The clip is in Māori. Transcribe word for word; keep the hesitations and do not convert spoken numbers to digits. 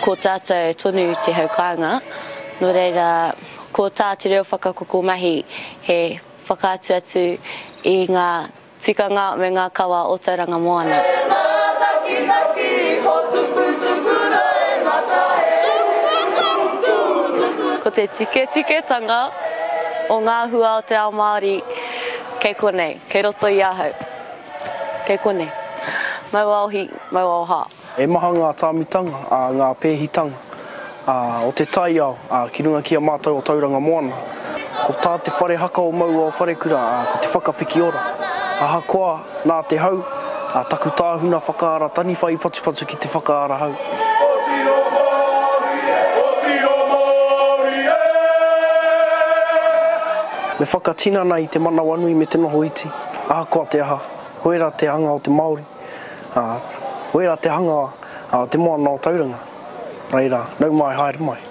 ko tātou tonu te haukanga. No reira, ko tā te reo whakakoko mahi he whakaatu atu I ngā tikanga me ngā kawa o Tauranga Moana. Ko te tike tike tanga o ngā hua o te ao Māori, kei konei, kei roto I ahau. Kei konei. Mau auhi, mau auha. E maha ngā tāmitanga, a ngā pēhitanga, a, o te tai au, a, ki runga ki a mātou o Tauranga Moana. Ko tā te whare haka o mau o wharekura, a, ko te whakapiki ora. Aha koa, nā te hau, a taku tāhuna whakaara, tani whai patu patu ki te whakaara hau. Me whakatina nei te mana wanui me te noho iti. Aha koa te aha, hoera te hanga o te Māori. Uh, hoera te hanga o te moana o Tauranga. Reira, nau mai, haere mai.